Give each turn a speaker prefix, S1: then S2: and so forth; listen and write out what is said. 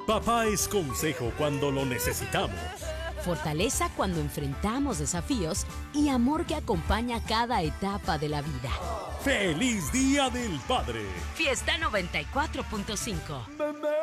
S1: Papá es consejo cuando lo necesitamos.
S2: Fortaleza cuando enfrentamos desafíos y amor que acompaña cada etapa de la vida.
S1: ¡Feliz Día del Padre!
S2: Fiesta 94.5.